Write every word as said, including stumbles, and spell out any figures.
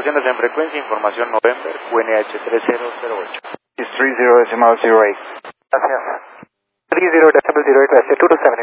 fluctuaciones en frecuencia, información November, U N H tres cero cero ocho. Is three zero decimal zero eight. Gracias. three zero decimal zero eight, two two seven.